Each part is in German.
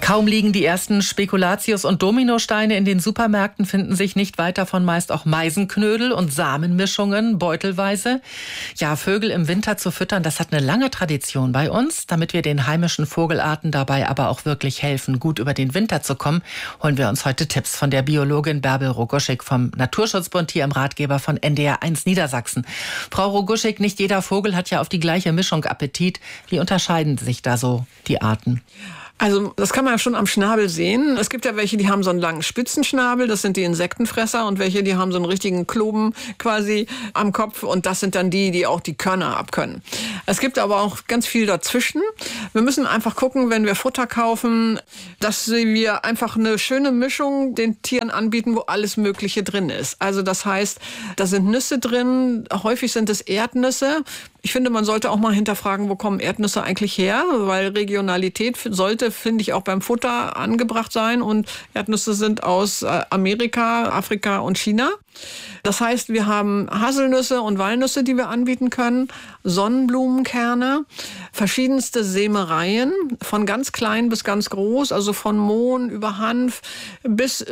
Kaum liegen die ersten Spekulatius- und Dominosteine in den Supermärkten, finden sich nicht weit davon meist auch Meisenknödel und Samenmischungen beutelweise. Ja, Vögel im Winter zu füttern, das hat eine lange Tradition bei uns. Damit wir den heimischen Vogelarten dabei aber auch wirklich helfen, gut über den Winter zu kommen, holen wir uns heute Tipps von der Biologin Bärbel Roguschik vom Naturschutzbund hier im Ratgeber von NDR1 Niedersachsen. Frau Roguschik, nicht jeder Vogel hat ja auf die gleiche Mischung Appetit. Wie unterscheiden sich da so die Arten? Also das kann man ja schon am Schnabel sehen. Es gibt ja welche, die haben so einen langen Spitzenschnabel, das sind die Insektenfresser, und welche, die haben so einen richtigen Kloben quasi am Kopf, und das sind dann die, die auch die Körner abkönnen. Es gibt aber auch ganz viel dazwischen. Wir müssen einfach gucken, wenn wir Futter kaufen, dass wir einfach eine schöne Mischung den Tieren anbieten, wo alles Mögliche drin ist. Also das heißt, da sind Nüsse drin, häufig sind es Erdnüsse. Ich finde, man sollte auch mal hinterfragen, wo kommen Erdnüsse eigentlich her, weil Regionalität sollte, finde ich, auch beim Futter angebracht sein, und Erdnüsse sind aus Amerika, Afrika und China. Das heißt, wir haben Haselnüsse und Walnüsse, die wir anbieten können, Sonnenblumenkerne, verschiedenste Sämereien, von ganz klein bis ganz groß, also von Mohn über Hanf bis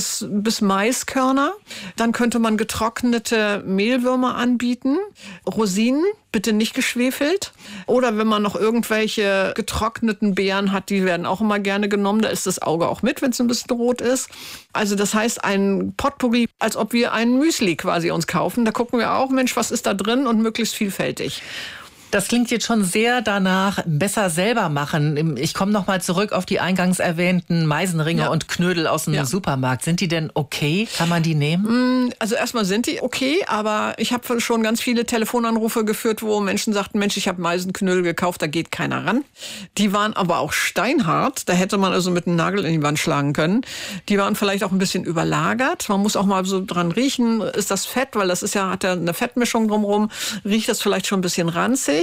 Maiskörner. Dann könnte man getrocknete Mehlwürmer anbieten, Rosinen, bitte nicht geschwefelt. Oder wenn man noch irgendwelche getrockneten Beeren hat, die werden auch immer gerne genommen. Da ist das Auge auch mit, wenn es ein bisschen rot ist. Also das heißt, ein Potpourri, als ob wir ein Müsli quasi uns kaufen. Da gucken wir auch, Mensch, was ist da drin, und möglichst vielfältig. Das klingt jetzt schon sehr danach, besser selber machen. Ich komme noch mal zurück auf die eingangs erwähnten Meisenringe und Knödel aus dem Supermarkt. Sind die denn okay? Kann man die nehmen? Also erstmal sind die okay, aber ich habe schon ganz viele Telefonanrufe geführt, wo Menschen sagten, Mensch, ich habe Meisenknödel gekauft, da geht keiner ran. Die waren aber auch steinhart, da hätte man also mit einem Nagel in die Wand schlagen können. Die waren vielleicht auch ein bisschen überlagert. Man muss auch mal so dran riechen, ist das Fett, weil das hat ja eine Fettmischung drumherum, riecht das vielleicht schon ein bisschen ranzig.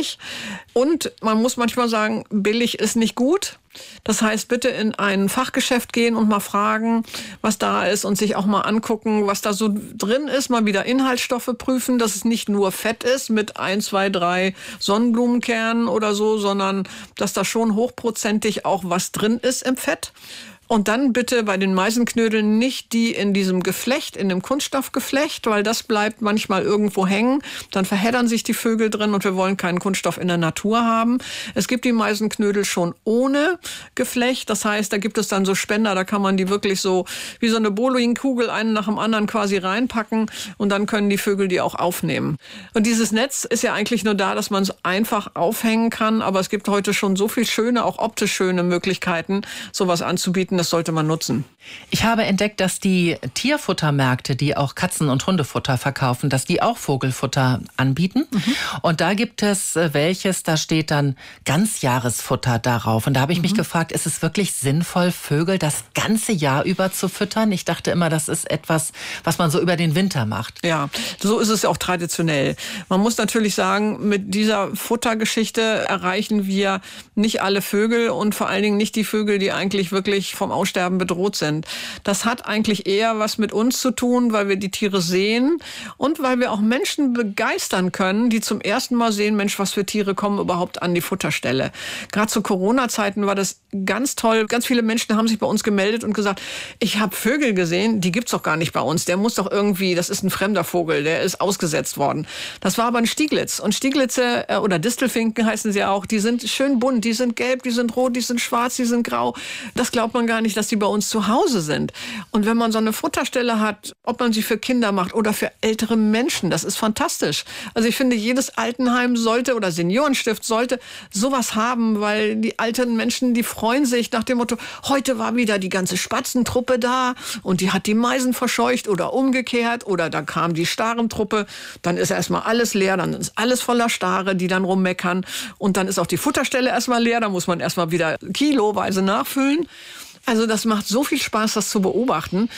Und man muss manchmal sagen, billig ist nicht gut. Das heißt, bitte in ein Fachgeschäft gehen und mal fragen, was da ist, und sich auch mal angucken, was da so drin ist. Mal wieder Inhaltsstoffe prüfen, dass es nicht nur Fett ist mit 1, 2, 3 Sonnenblumenkernen oder so, sondern dass da schon hochprozentig auch was drin ist im Fett. Und dann bitte bei den Meisenknödeln nicht die in diesem Geflecht, in dem Kunststoffgeflecht, weil das bleibt manchmal irgendwo hängen. Dann verheddern sich die Vögel drin, und wir wollen keinen Kunststoff in der Natur haben. Es gibt die Meisenknödel schon ohne Geflecht. Das heißt, da gibt es dann so Spender, da kann man die wirklich so wie so eine Bowlingkugel einen nach dem anderen quasi reinpacken, und dann können die Vögel die auch aufnehmen. Und dieses Netz ist ja eigentlich nur da, dass man es einfach aufhängen kann, aber es gibt heute schon so viel schöne, auch optisch schöne Möglichkeiten, sowas anzubieten. Das sollte man nutzen. Ich habe entdeckt, dass die Tierfuttermärkte, die auch Katzen- und Hundefutter verkaufen, dass die auch Vogelfutter anbieten. Und da gibt es welches, da steht dann Ganzjahresfutter darauf. Und da habe ich mich gefragt, ist es wirklich sinnvoll, Vögel das ganze Jahr über zu füttern? Ich dachte immer, das ist etwas, was man so über den Winter macht. Ja, so ist es auch traditionell. Man muss natürlich sagen, mit dieser Futtergeschichte erreichen wir nicht alle Vögel, und vor allen Dingen nicht die Vögel, die eigentlich wirklich vom Aussterben bedroht sind. Das hat eigentlich eher was mit uns zu tun, weil wir die Tiere sehen und weil wir auch Menschen begeistern können, die zum ersten Mal sehen, Mensch, was für Tiere kommen überhaupt an die Futterstelle. Gerade zu Corona-Zeiten war das ganz toll. Ganz viele Menschen haben sich bei uns gemeldet und gesagt, ich habe Vögel gesehen, die gibt's doch gar nicht bei uns. Der muss doch irgendwie, das ist ein fremder Vogel, der ist ausgesetzt worden. Das war aber ein Stieglitz. Und Stieglitze oder Distelfinken heißen sie auch, die sind schön bunt, die sind gelb, die sind rot, die sind schwarz, die sind grau. Das glaubt man gar nicht, dass die bei uns zu Hause sind. Und wenn man so eine Futterstelle hat, ob man sie für Kinder macht oder für ältere Menschen, das ist fantastisch. Also ich finde, jedes Altenheim sollte oder Seniorenstift sollte sowas haben, weil die alten Menschen, die freuen sich nach dem Motto, heute war wieder die ganze Spatzentruppe da und die hat die Meisen verscheucht oder umgekehrt, oder da kam die Starentruppe, dann ist erstmal alles leer, dann ist alles voller Stare, die dann rummeckern, und dann ist auch die Futterstelle erstmal leer, da muss man erstmal wieder kiloweise nachfüllen. Also das macht so viel Spaß, das zu beobachten.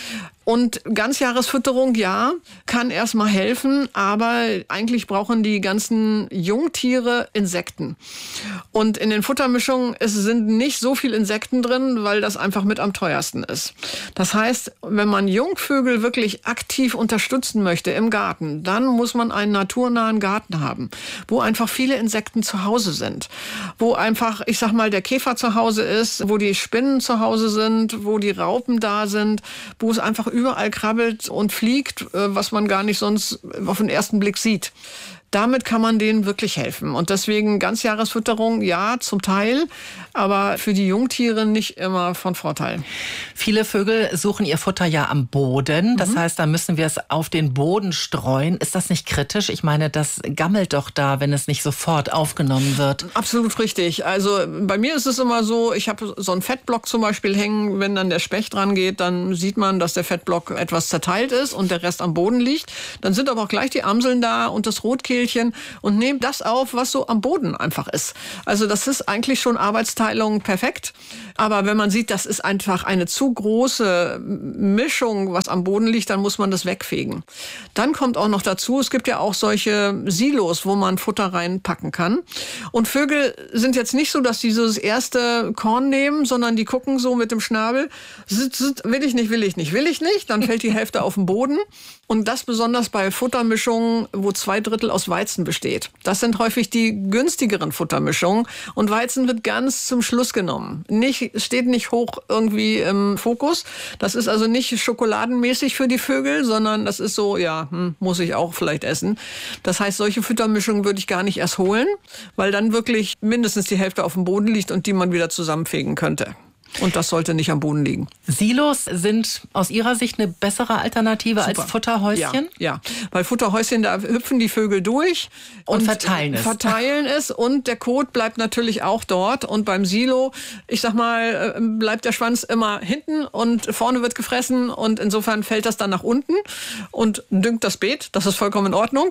Und Ganzjahresfütterung, ja, kann erstmal helfen, aber eigentlich brauchen die ganzen Jungtiere Insekten. Und in den Futtermischungen sind nicht so viel Insekten drin, weil das einfach mit am teuersten ist. Das heißt, wenn man Jungvögel wirklich aktiv unterstützen möchte im Garten, dann muss man einen naturnahen Garten haben, wo einfach viele Insekten zu Hause sind, wo einfach, ich sag mal, der Käfer zu Hause ist, wo die Spinnen zu Hause sind, wo die Raupen da sind, wo es einfach überall krabbelt und fliegt, was man gar nicht sonst auf den ersten Blick sieht. Damit kann man denen wirklich helfen. Und deswegen Ganzjahresfütterung, ja, zum Teil, aber für die Jungtiere nicht immer von Vorteil. Viele Vögel suchen ihr Futter ja am Boden. Das heißt, da müssen wir es auf den Boden streuen. Ist das nicht kritisch? Ich meine, das gammelt doch da, wenn es nicht sofort aufgenommen wird. Absolut richtig. Also bei mir ist es immer so, ich habe so einen Fettblock zum Beispiel hängen. Wenn dann der Specht dran geht, dann sieht man, dass der Fettblock etwas zerteilt ist und der Rest am Boden liegt. Dann sind aber auch gleich die Amseln da und das Rotkehlchen und nehmt das auf, was so am Boden einfach ist. Also das ist eigentlich schon Arbeitsteilung perfekt. Aber wenn man sieht, das ist einfach eine zu große Mischung, was am Boden liegt, dann muss man das wegfegen. Dann kommt auch noch dazu, es gibt ja auch solche Silos, wo man Futter reinpacken kann. Und Vögel sind jetzt nicht so, dass die so das erste Korn nehmen, sondern die gucken so mit dem Schnabel, will ich nicht, will ich nicht, will ich nicht. Dann fällt die Hälfte auf den Boden. Und das besonders bei Futtermischungen, wo 2/3 aus Weizen besteht. Das sind häufig die günstigeren Futtermischungen. Und Weizen wird ganz zum Schluss genommen. Steht nicht hoch irgendwie im Fokus. Das ist also nicht schokoladenmäßig für die Vögel, sondern das ist so, ja, muss ich auch vielleicht essen. Das heißt, solche Futtermischungen würde ich gar nicht erst holen, weil dann wirklich mindestens die Hälfte auf dem Boden liegt und die man wieder zusammenfegen könnte. Und das sollte nicht am Boden liegen. Silos sind aus Ihrer Sicht eine bessere Alternative als Futterhäuschen? Ja, weil Futterhäuschen, da hüpfen die Vögel durch und verteilen es. Und der Kot bleibt natürlich auch dort. Und beim Silo, ich sag mal, bleibt der Schwanz immer hinten und vorne wird gefressen. Und insofern fällt das dann nach unten und düngt das Beet. Das ist vollkommen in Ordnung.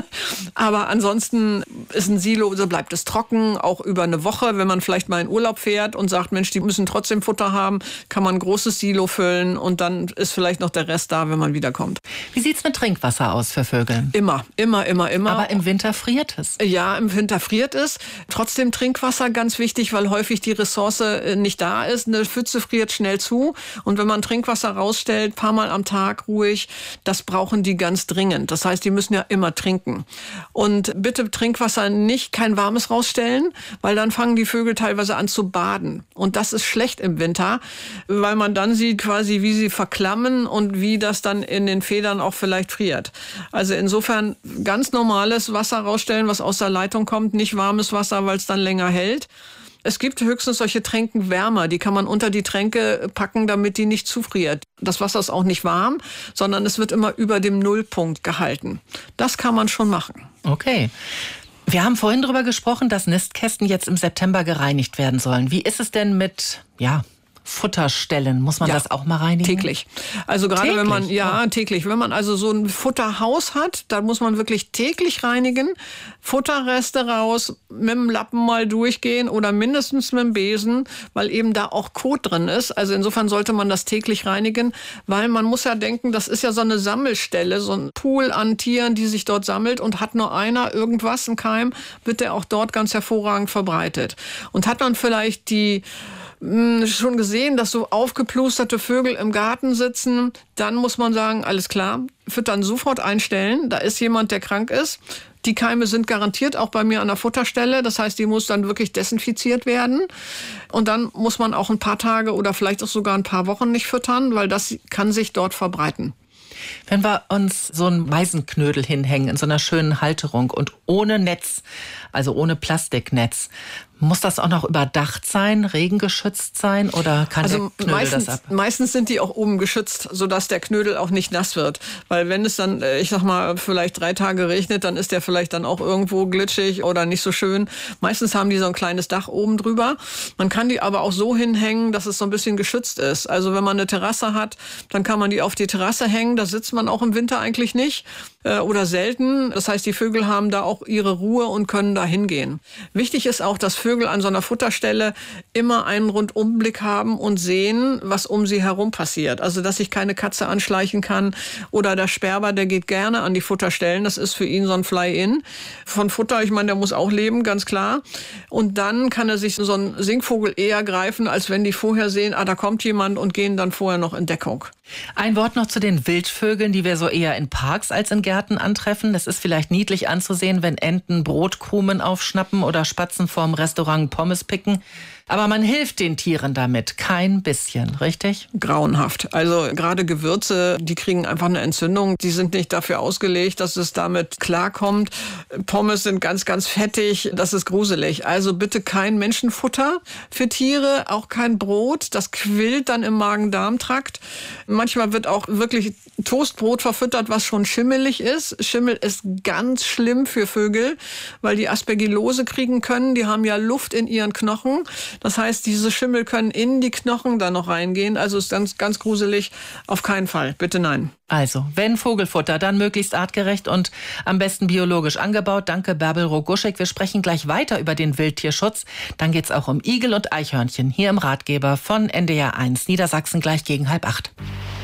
Aber ansonsten ist ein Silo, so bleibt es trocken, auch über eine Woche. Wenn man vielleicht mal in Urlaub fährt und sagt, Mensch, die müssen trotzdem Futter haben, kann man ein großes Silo füllen und dann ist vielleicht noch der Rest da, wenn man wiederkommt. Wie sieht's mit Trinkwasser aus für Vögel? Immer. Aber im Winter friert es. Ja, im Winter friert es. Trotzdem Trinkwasser ganz wichtig, weil häufig die Ressource nicht da ist. Eine Pfütze friert schnell zu und wenn man Trinkwasser rausstellt, ein paar Mal am Tag ruhig, das brauchen die ganz dringend. Das heißt, die müssen ja immer trinken. Und bitte Trinkwasser kein warmes rausstellen, weil dann fangen die Vögel teilweise an zu baden. Und das ist schlecht im Winter, weil man dann sieht quasi, wie sie verklammen und wie das dann in den Federn auch vielleicht friert. Also insofern ganz normales Wasser rausstellen, was aus der Leitung kommt, nicht warmes Wasser, weil es dann länger hält. Es gibt höchstens solche Tränkenwärmer, die kann man unter die Tränke packen, damit die nicht zufriert. Das Wasser ist auch nicht warm, sondern es wird immer über dem Nullpunkt gehalten. Das kann man schon machen. Okay. Wir haben vorhin darüber gesprochen, dass Nistkästen jetzt im September gereinigt werden sollen. Wie ist es denn mit, Futterstellen? Muss man das auch mal reinigen? Täglich. Also gerade wenn man, täglich. Wenn man also so ein Futterhaus hat, dann muss man wirklich täglich reinigen. Futterreste raus, mit dem Lappen mal durchgehen oder mindestens mit dem Besen, weil eben da auch Kot drin ist. Also insofern sollte man das täglich reinigen, weil man muss ja denken, das ist ja so eine Sammelstelle, so ein Pool an Tieren, die sich dort sammelt und hat nur einer irgendwas, ein Keim, wird der auch dort ganz hervorragend verbreitet. Und hat man vielleicht schon gesehen, dass so aufgeplusterte Vögel im Garten sitzen, dann muss man sagen, alles klar, Füttern sofort einstellen. Da ist jemand, der krank ist. Die Keime sind garantiert auch bei mir an der Futterstelle. Das heißt, die muss dann wirklich desinfiziert werden. Und dann muss man auch ein paar Tage oder vielleicht auch sogar ein paar Wochen nicht füttern, weil das kann sich dort verbreiten. Wenn wir uns so einen Meisenknödel hinhängen in so einer schönen Halterung und ohne Netz, also ohne Plastiknetz, muss das auch noch überdacht sein, regengeschützt sein oder kann der Knödel das ab? Meistens sind die auch oben geschützt, sodass der Knödel auch nicht nass wird. Weil wenn es dann, ich sag mal, vielleicht 3 Tage regnet, dann ist der vielleicht dann auch irgendwo glitschig oder nicht so schön. Meistens haben die so ein kleines Dach oben drüber. Man kann die aber auch so hinhängen, dass es so ein bisschen geschützt ist. Also wenn man eine Terrasse hat, dann kann man die auf die Terrasse hängen. Da sitzt man auch im Winter eigentlich nicht. oder selten. Das heißt, die Vögel haben da auch ihre Ruhe und können da hingehen. Wichtig ist auch, dass Vögel an so einer Futterstelle immer einen Rundumblick haben und sehen, was um sie herum passiert. Also, dass sich keine Katze anschleichen kann oder der Sperber, der geht gerne an die Futterstellen. Das ist für ihn so ein Fly-in von Futter. Ich meine, der muss auch leben, ganz klar. Und dann kann er sich so einen Singvogel eher greifen, als wenn die vorher sehen, da kommt jemand und gehen dann vorher noch in Deckung. Ein Wort noch zu den Wildvögeln, die wir so eher in Parks als in Gärten antreffen. Es ist vielleicht niedlich anzusehen, wenn Enten Brotkrumen aufschnappen oder Spatzen vorm Restaurant Pommes picken. Aber man hilft den Tieren damit kein bisschen, richtig? Grauenhaft. Also gerade Gewürze, die kriegen einfach eine Entzündung. Die sind nicht dafür ausgelegt, dass es damit klarkommt. Pommes sind ganz, ganz fettig. Das ist gruselig. Also bitte kein Menschenfutter für Tiere, auch kein Brot. Das quillt dann im Magen-Darm-Trakt. Manchmal wird auch wirklich Toastbrot verfüttert, was schon schimmelig ist. Schimmel ist ganz schlimm für Vögel, weil die Aspergillose kriegen können. Die haben ja Luft in ihren Knochen. Das heißt, diese Schimmel können in die Knochen dann noch reingehen. Also ist ganz, ganz gruselig. Auf keinen Fall. Bitte nein. Also, wenn Vogelfutter, dann möglichst artgerecht und am besten biologisch angebaut. Danke, Bärbel Roguschek. Wir sprechen gleich weiter über den Wildtierschutz. Dann geht's auch um Igel und Eichhörnchen hier im Ratgeber von NDR 1 Niedersachsen gleich gegen 7:30.